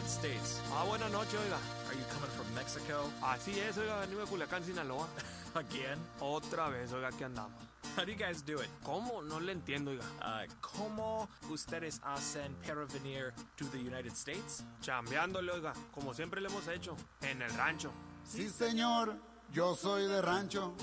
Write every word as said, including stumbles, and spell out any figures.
States. Ah, buenas noches, oiga. Are you coming from Mexico? Así es, oiga, venimos de Culiacán, Sinaloa. Again? Otra vez, oiga, aquí andamos. How do you guys do it? ¿Cómo? No le entiendo, oiga. Uh, ¿Cómo ustedes hacen para venir to the United States? Chambeándole, oiga, como siempre le hemos hecho, en el rancho. Sí, señor, yo soy de rancho.